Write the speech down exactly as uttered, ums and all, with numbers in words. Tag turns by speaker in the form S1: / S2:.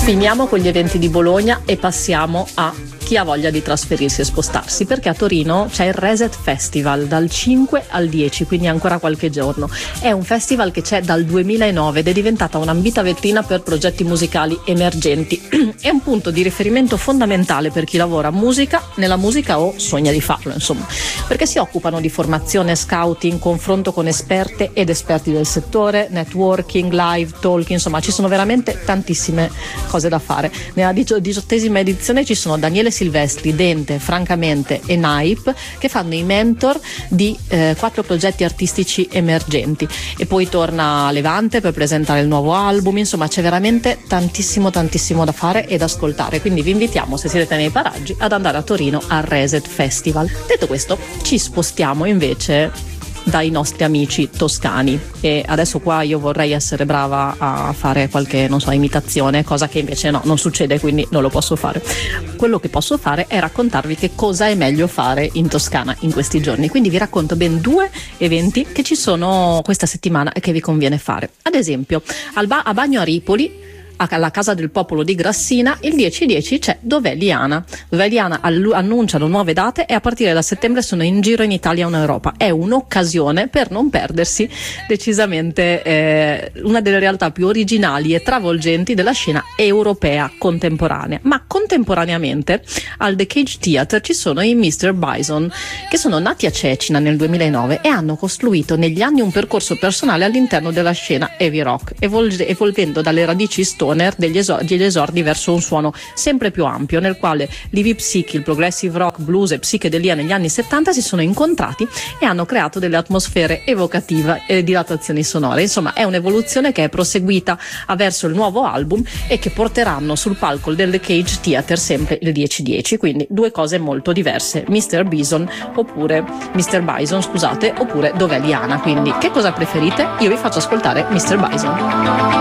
S1: Finiamo con gli eventi di Bologna e passiamo a chi ha voglia di trasferirsi e spostarsi, perché a Torino c'è il Reset Festival dal cinque al dieci, quindi ancora qualche giorno. È un festival che c'è dal duemilanove ed è diventata un'ambita vetrina per progetti musicali emergenti. È un punto di riferimento fondamentale per chi lavora musica, nella musica o sogna di farlo, insomma, perché si occupano di formazione, scouting, confronto con esperte ed esperti del settore, networking, live, talk, insomma ci sono veramente tantissime cose da fare. Nella diciottesima edizione ci sono Daniele Silvestri, Dente, Francamente e Naip che fanno i mentor di eh, quattro progetti artistici emergenti, e poi torna Levante per presentare il nuovo album. Insomma c'è veramente tantissimo tantissimo da fare ed ascoltare, quindi vi invitiamo, se siete nei paraggi, ad andare a Torino al Reset Festival. Detto questo, ci spostiamo invece dai nostri amici toscani, e adesso qua io vorrei essere brava a fare qualche, non so, imitazione, cosa che invece no, non succede, quindi non lo posso fare. Quello che posso fare è raccontarvi che cosa è meglio fare in Toscana in questi giorni, quindi vi racconto ben due eventi che ci sono questa settimana e che vi conviene fare. Ad esempio al ba- a Bagno a Ripoli, alla Casa del Popolo di Grassina, il dieci dieci c'è Dov'è Liana. Dov'è Liana allu- annunciano nuove date e a partire da settembre sono in giro in Italia e in Europa. È un'occasione per non perdersi decisamente eh, una delle realtà più originali e travolgenti della scena europea contemporanea. Ma contemporaneamente al The Cage Theatre ci sono i mister Bison, che sono nati a Cecina nel duemilanove e hanno costruito negli anni un percorso personale all'interno della scena heavy rock, evol- evolvendo dalle radici stoner degli esordi, degli esordi verso un suono sempre più ampio, nel quale l'heavy psyche, il progressive rock, blues e psichedelia negli anni settanta si sono incontrati e hanno creative delle atmosfere evocative e dilatazioni sonore. Insomma è un'evoluzione che è proseguita verso il nuovo album e che porteranno sul palco del The Cage Theatre sempre il dieci dieci, quindi due cose molto diverse, mister Bison oppure mister Bison scusate oppure Dov'è Liana. Quindi che cosa preferite? Io vi faccio ascoltare mister Bison.